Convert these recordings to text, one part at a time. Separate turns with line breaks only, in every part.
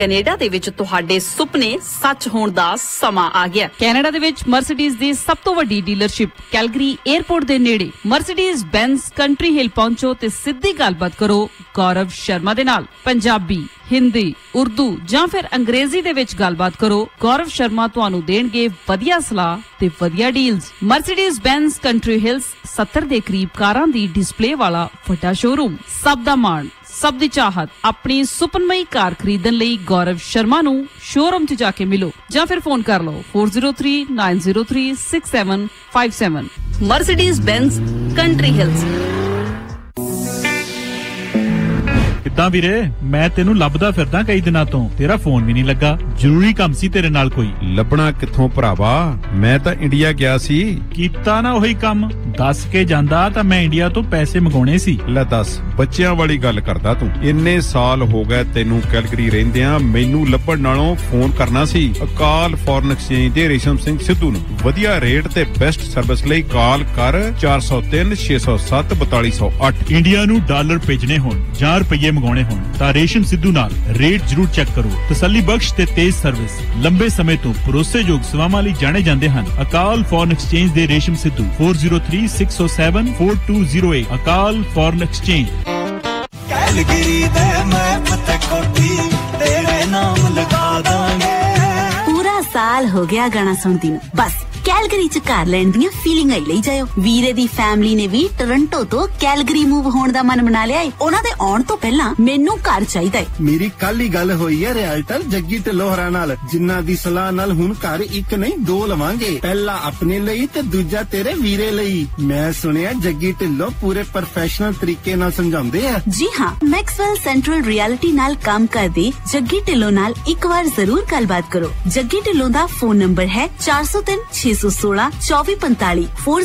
Canada ਦੇ ਵਿੱਚ ਤੁਹਾਡੇ ਸੁਪਨੇ ਸੱਚ ਹੋਣ ਦਾ ਸਮਾਂ ਆ ਗਿਆ।
ਕੈਨੇਡਾ ਦੇ ਵਿੱਚ ਮਰਸੀਡੀਜ਼ ਦੀ ਸਭ ਤੋਂ ਵੱਡੀ ਡੀਲਰਸ਼ਿਪ ਕੈਲਗਰੀ 에ਅਰਪੋਰਟ ਦੇ ਨੇੜੇ ਮਰਸੀਡੀਜ਼ ਬੈਂਜ਼ ਕੰਟਰੀ ਹਿੱਲ ਪਹੁੰਚੋ ਤੇ ਸਿੱਧੀ ਗੱਲਬਾਤ ਕਰੋ ਗੌਰਵ ਸ਼ਰਮਾ ਦੇ ਨਾਲ। ਪੰਜਾਬੀ, ਹਿੰਦੀ, ਉਰਦੂ ਜਾਂ ਫਿਰ ਅੰਗਰੇਜ਼ੀ ਦੇ ਵਿੱਚ ਗੱਲਬਾਤ ਕਰੋ। ਗੌਰਵ ਸ਼ਰਮਾ ਤੁਹਾਨੂੰ ਦੇਣਗੇ ਵਧੀਆ ਸਲਾਹ ਤੇ ਵਧੀਆ ਡੀਲਸ। ਮਰਸੀਡੀਜ਼ ਬੈਂਜ਼ ਕੰਟਰੀ ਹਿਲਸ 70 ਦੇ ਕਰੀਬ ਕਾਰਾਂ ਦੀ ਡਿਸਪਲੇ ਵਾਲਾ ਵੱਡਾ ਸ਼ੋਰੂਮ। ਸਭ ਦਾ ਮਾਣ, ਸਭ ਦੀ ਚਾਹਤ। ਆਪਣੀ ਸੁਪਨਮਈ ਕਾਰ ਖਰੀਦਣ ਲਈ ਗੌਰਵ ਸ਼ਰਮਾ ਨੂੰ ਸ਼ੋਰੂਮ 'ਚ ਜਾ ਕੇ ਮਿਲੋ ਜਾਂ ਫਿਰ ਫੋਨ ਕਰ ਲਓ 4039036757।
Mercedes ਬੈਂਜ਼ country Hills.
ਕਿੱਦਾਂ ਵੀਰੇ, ਮੈਂ ਤੈਨੂੰ ਲੱਭਦਾ ਫਿਰਦਾ ਕਈ ਦਿਨਾਂ ਤੋਂ, ਤੇਰਾ ਫੋਨ ਵੀ ਨਹੀਂ ਲੱਗਾ। ਜ਼ਰੂਰੀ ਕੰਮ ਸੀ ਤੇਰੇ ਨਾਲ ਕੋਈ।
ਲੱਭਣਾ ਕਿੱਥੋਂ ਭਰਾਵਾ, ਮੈਂ ਤਾਂ ਇੰਡੀਆ ਗਿਆ ਸੀ।
ਕੀਤਾ ਨਾ ਉਹੀ ਕੰਮ, ਦੱਸ ਕੇ ਜਾਂਦਾ ਤਾਂ ਮੈਂ ਇੰਡੀਆ ਤੋਂ ਪੈਸੇ ਮੰਗਾਉਣੇ ਸੀ।
ਲੈ ਦੱਸ, ਬੱਚਿਆਂ ਵਾਲੀ ਗੱਲ ਕਰਦਾ ਤੂੰ। ਇੰਨੇ ਸਾਲ ਹੋ ਗਏ ਤੈਨੂੰ ਕੈਲਗਰੀ ਰਹਿੰਦਿਆਂ, ਮੈਨੂੰ ਲੱਭਣ ਨਾਲੋਂ ਫੋਨ ਕਰਨਾ ਸੀ ਅਕਾਲ ਫੋਰਨ ਐਕਸਚੇਂਜ ਦੇ ਰੇਸ਼ਮ ਸਿੰਘ ਸਿੱਧੂ ਨੂੰ। ਵਧੀਆ ਰੇਟ ਤੇ ਬੈਸਟ ਸਰਵਿਸ ਲਈ ਕਾਲ ਕਰ 4036074208।
ਇੰਡੀਆ ਨੂੰ ਡਾਲਰ ਭੇਜਣੇ ਹੋਣ ਜਾਂ ਰੁਪਈਏ ਮੰਗਾਉਣੇ ਹੋਣ ਤਾਂ ਰੇਸ਼ਮ ਸਿੱਧੂ ਨਾਲ ਰੇਟ ਜ਼ਰੂਰ ਚੈੱਕ ਕਰੋ। ਤਸੱਲੀ ਬਖਸ਼ ਤੇ ਤੇਜ਼ ਸਰਵਿਸ, ਲੰਬੇ ਸਮੇਂ ਤੋਂ ਭਰੋਸੇਯੋਗ ਸੇਵਾਵਾਂ ਲਈ ਜਾਣੇ ਜਾਂਦੇ ਹਨ। ਅਕਾਲ ਫੋਰਨ ਐਕਸਚੇਂਜ ਦੇ ਰੇਸ਼ਮ ਸਿੱਧੂ 4036074208। ਅਕਾਲ ਫੋਰਨ ਐਕਸਚੇਂਜ।
ਕੈਲਗਰੀ ਦੇ ਮੈਪ ਤੇ ਕੋਠੀ ਤੇਰੇ ਨਾਮ ਲਗਾ ਦਾਂਗੇ।
ਪੂਰਾ ਸਾਲ ਹੋ ਗਿਆ ਗਾਣਾ ਸੁਣਦੀ ਨੂੰ। ਬਸ ਕੈਲਗਰੀ 'ਚ ਘਰ ਲੈਣ ਦੀਆਂ ਫੀਲਿੰਗਾਂ ਹੀ ਲਈ ਜਾਇਓ। ਵੀਰੇ ਦੀ ਫੈਮਿਲੀ ਨੇ ਵੀ ਟੋਰਾਂਟੋ ਤੋਂ ਕੈਲਗਰੀ ਮੂਵ ਹੋਣ ਦਾ ਮਨ ਬਣਾ ਲਿਆ ਏ। ਉਹਨਾਂ ਦੇ ਆਉਣ ਤੋਂ ਪਹਿਲਾਂ ਮੈਨੂੰ ਘਰ ਚਾਹੀਦਾ ਏ।
ਮੇਰੀ ਕੱਲ ਹੀ ਗੱਲ ਹੋਈ ਹੈ ਰਿਐਲਟਰ ਜੱਗੀ ਢਿੱਲੋਂ ਨਾਲ, ਜਿਨ੍ਹਾਂ ਦੀ ਸਲਾਹ ਨਾਲ ਹੁਣ ਘਰ ਇੱਕ ਨਹੀਂ ਦੋ ਲਵਾਂਗੇ। ਪਹਿਲਾ ਆਪਣੇ ਲਈ ਤੇ ਦੂਜਾ ਤੇਰੇ ਵੀਰੇ ਲਈ। ਮੈਂ ਸੁਣਿਆ ਜੱਗੀ ਢਿੱਲੋਂ ਪੂਰੇ ਪ੍ਰੋਫੈਸ਼ਨਲ ਤਰੀਕੇ ਨਾਲ ਸਮਝਾਉਂਦੇ ਆ।
ਜੀ ਹਾਂ, ਮੈਕਸਵੈਲ ਸੈਂਟਰਲ ਰਿਐਲਿਟੀ ਨਾਲ ਕੰਮ ਕਰਦੇ ਜੱਗੀ ਢਿੱਲੋਂ ਨਾਲ ਇੱਕ ਵਾਰ ਜ਼ਰੂਰ ਗੱਲਬਾਤ ਕਰੋ। ਜੱਗੀ ਢਿੱਲੋਂ ਦਾ ਫੋਨ ਨੰਬਰ ਹੈ 4036162445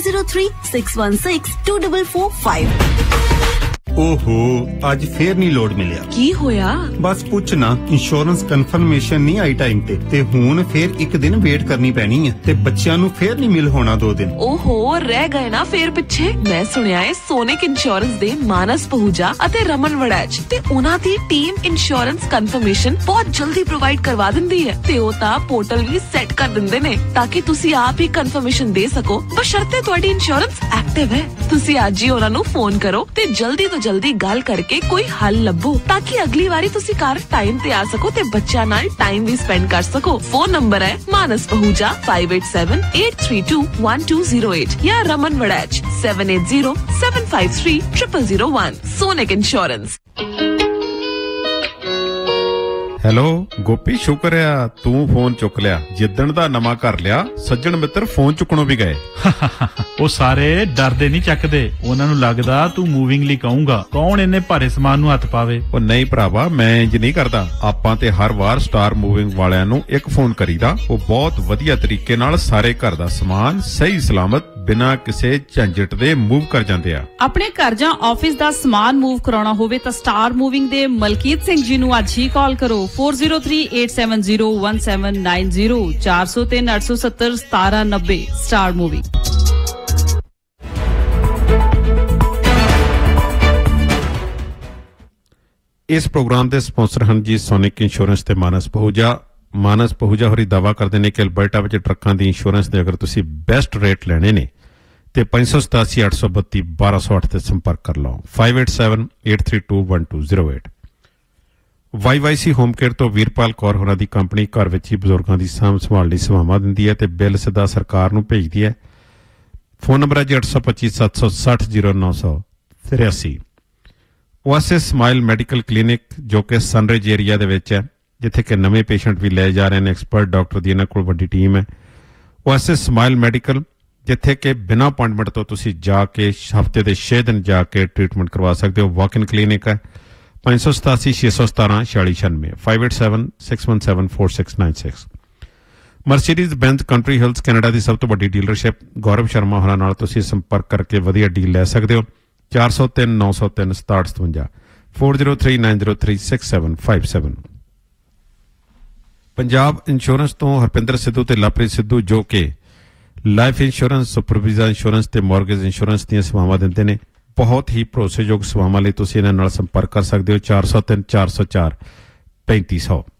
4036162445।
ਓਹੋ, ਅੱਜ ਫੇਰ ਨਹੀਂ ਲੋਡ ਮਿਲਿਆ।
ਕੀ ਹੋਇਆ?
ਬਸ ਪੁੱਛ ਨਾ, ਇੰਸ਼ੋਰੈਂਸ ਕਨਫਰਮੇਸ਼ਨ ਨਹੀਂ ਆਈ ਟਾਈਮ ਤੇ ਹੁਣ ਫੇਰ ਇੱਕ ਦਿਨ ਵੇਟ ਕਰਨੀ ਪੈਣੀ ਹੈ ਤੇ ਬੱਚਿਆਂ ਨੂੰ ਫੇਰ ਨਹੀਂ ਮਿਲ ਹੋਣਾ 2 ਦਿਨ।
ਓਹੋ, ਰਹਿ ਗਏ ਨਾ ਫੇਰ ਪਿੱਛੇ। ਮੈਂ ਸੁਣਿਆ ਹੈ ਸੋਨਿਕ ਇੰਸ਼ੋਰੈਂਸ ਦੇ ਮਾਨਸ ਪਹੂਜਾ ਅਤੇ ਰਮਨ ਵੜੈਚ ਤੇ ਉਹਨਾਂ ਦੀ ਟੀਮ ਇੰਸ਼ੋਰੈਂਸ ਕਨਫਰਮੇਸ਼ਨ ਬਹੁਤ ਜਲਦੀ ਪ੍ਰੋਵਾਈਡ ਕਰਵਾ ਦਿੰਦੀ ਹੈ ਤੇ ਉਹ ਤਾਂ ਪੋਰਟਲ ਵੀ ਸੈੱਟ ਕਰ ਦਿੰਦੇ ਨੇ ਤਾਂ ਕਿ ਤੁਸੀਂ ਆਪ ਹੀ ਕਨਫਰਮੇਸ਼ਨ ਦੇ ਸਕੋ, ਬਸ਼ਰਤੇ ਤੁਹਾਡੀ ਇੰਸ਼ੋਰੈਂਸ ਐਕਟਿਵ ਹੈ। ਤੁਸੀਂ ਅੱਜ ਹੀ ਉਹਨਾਂ ਨੂੰ ਫੋਨ ਕਰੋ ਤੇ ਜਲਦੀ ਤੋਂ ਜਲਦੀ ਗੱਲ ਕਰਕੇ ਕੋਈ ਹੱਲ ਲੱਭੋ ਤਾਂ ਕਿ ਅਗਲੀ ਵਾਰੀ ਤੁਸੀਂ ਘਰ ਟਾਈਮ ਤੇ ਆ ਸਕੋ ਤੇ ਬੱਚਿਆਂ ਨਾਲ ਟਾਈਮ ਵੀ ਸਪੈਂਡ ਕਰ ਸਕੋ। ਫੋਨ ਨੰਬਰ ਹੈ ਮਾਨਸ ਪਹੂਜਾ 5878321208 ਜਾਂ Raman Waraich 7807530001। Sonic insurance.
Hello Gopi, ਸ਼ੁਕਰ ਆ ਤੂੰ ਫੋਨ ਚੁੱਕ ਲਿਆ। ਜਿੱਦਣ ਦਾ ਨਵਾਂ ਘਰ ਲਿਆ ਸੱਜਣ ਮਿੱਤਰ ਫੋਨ ਚੁੱਕਣੋਂ ਵੀ ਗਏ।
ਉਹ ਸਾਰੇ ਡਰਦੇ ਨਹੀਂ ਚੱਕਦੇ, ਉਹਨਾਂ ਨੂੰ ਲੱਗਦਾ ਤੂੰ ਮੂਵਿੰਗ ਲਈ ਕਹੂੰਗਾ। ਕੌਣ ਇੰਨੇ ਭਾਰੇ ਸਮਾਨ ਨੂੰ ਹੱਥ ਪਾਵੇ।
ਉਹ ਨਹੀਂ ਭਰਾਵਾ, ਮੈਂ ਇੰਜ ਨਹੀਂ ਕਰਦਾ। ਆਪਾਂ ਤੇ ਹਰ ਵਾਰ ਸਟਾਰ ਮੂਵਿੰਗ ਵਾਲਿਆਂ ਨੂੰ ਇੱਕ ਫੋਨ ਕਰੀਦਾ। ਉਹ ਬਹੁਤ ਵਧੀਆ ਤਰੀਕੇ ਨਾਲ ਸਾਰੇ ਘਰ ਦਾ ਸਮਾਨ ਸਹੀ ਸਲਾਮਤ ਬਿਨਾਂ ਕਿਸੇ ਝੰਜਟ ਦੇ ਮੂਵ ਕਰ ਜਾਂਦੇ ਆ।
ਆਪਣੇ ਘਰ ਜਾਂ ਆਫਿਸ ਦਾ ਸਮਾਨ ਮੂਵ ਕਰਾਉਣਾ ਹੋਵੇ ਤਾਂ ਸਟਾਰ ਮੂਵਿੰਗ ਦੇ ਮਲਕੀਤ ਸਿੰਘ ਜੀ ਨੂੰ ਅੱਜ ਹੀ ਕਾਲ ਕਰੋ 4038701790 4038701790। Star moving.
ਇਸ ਪ੍ਰੋਗਰਾਮ ਦੇ ਸਪਾਂਸਰ ਹਨ ਜੀ ਸੋਨਿਕ ਇੰਸ਼ੋਰੈਂਸ ਤੇ ਮਾਨਸ ਪਹੂਜਾ। ਮਾਨਸ ਪਹੂਜਾ ਹੋਰੀ ਦਾਅਵਾ ਕਰਦੇ ਨੇ ਕਿ ਅਲਬਰਟਾ ਵਿੱਚ ਟਰੱਕਾਂ ਦੀ ਇੰਸ਼ੋਰੈਂਸ ਦੇ ਅਗਰ ਤੁਸੀਂ ਬੈਸਟ ਰੇਟ ਲੈਣੇ ਨੇ ਤੇ 5878321208 ਤੇ ਸੰਪਰਕ ਕਰ ਲਓ 5878321208। YYC ਹੋਮ ਕੇਅਰ ਤੋਂ ਵੀਰਪਾਲ ਕੌਰ ਹੋਰਾਂ ਦੀ ਕੰਪਨੀ ਘਰ ਵਿੱਚ ਹੀ ਬਜ਼ੁਰਗਾਂ ਦੀ ਸਾਂਭ ਸੰਭਾਲ ਲਈ ਸੇਵਾਵਾਂ ਦਿੰਦੀ ਹੈ ਤੇ ਬਿੱਲ ਸਿੱਧਾ ਸਰਕਾਰ ਨੂੰ ਭੇਜਦੀ ਹੈ। ਫੋਨ ਨੰਬਰ ਹੈ ਜੀ 8257600983। ਓਐਸਐਸ ਸਮਾਈਲ ਮੈਡੀਕਲ ਕਲੀਨਿਕ ਜੋ ਕਿ ਸਨਰਾਈਜ਼ ਏਰੀਆ ਦੇ ਵਿੱਚ ਹੈ, ਜਿੱਥੇ ਕਿ ਨਵੇਂ ਪੇਸ਼ੈਂਟ ਵੀ ਲਏ ਜਾ ਰਹੇ ਨੇ। ਐਕਸਪਰਟ ਡਾਕਟਰ ਦੀ ਇਹਨਾਂ ਕੋਲ ਵੱਡੀ ਟੀਮ ਹੈ। ਓਐਸਐਸ ਸਮਾਈਲ ਮੈਡੀਕਲ, ਜਿੱਥੇ ਕਿ ਬਿਨਾਂ ਅਪਾਇੰਟਮੈਂਟ ਤੋਂ ਤੁਸੀਂ ਜਾ ਕੇ ਹਫ਼ਤੇ ਦੇ 6 ਦਿਨ ਜਾ ਕੇ ਟ੍ਰੀਟਮੈਂਟ ਕਰਵਾ ਸਕਦੇ ਹੋ। ਵਾਕ ਇਨ ਕਲੀਨਿਕ ਹੈ 5886174696 5876174696। ਮਰਸੀਡੀਜ਼ ਬੈਂਜ਼ ਕੰਟਰੀ ਹਿਲਸ ਕੈਨੇਡਾ ਦੀ ਸਭ ਤੋਂ ਵੱਡੀ ਡੀਲਰਸ਼ਿਪ ਗੌਰਵ ਸ਼ਰਮਾ ਹੋਰਾਂ ਨਾਲ ਤੁਸੀਂ ਸੰਪਰਕ ਕਰਕੇ ਵਧੀਆ ਡੀਲ ਲੈ ਸਕਦੇ ਹੋ 4039036757 4039036757। ਪੰਜਾਬ ਇੰਸ਼ੋਰੈਂਸ ਤੋਂ ਹਰਪਿੰਦਰ ਸਿੱਧੂ ਤੇ ਲਵਪ੍ਰੀਤ ਸਿੱਧੂ ਜੋ ਕਿ ਲਾਈਫ ਇੰਸ਼ੋਰੈਂਸ, ਸੁਪਰਵੀਜ਼ਾ ਇੰਸ਼ੋਰੈਂਸ ਤੇ ਮੌਰਗੇਜ ਇੰਸ਼ੋਰੈਂਸ ਦੀਆਂ ਸੇਵਾਵਾਂ ਦਿੰਦੇ ਨੇ। ਬਹੁਤ ਹੀ ਭਰੋਸੇਯੋਗ ਸੇਵਾਵਾਂ ਲਈ ਤੁਸੀਂ ਇਹਨਾਂ ਨਾਲ ਸੰਪਰਕ ਕਰ ਸਕਦੇ ਹੋ 403404 3500।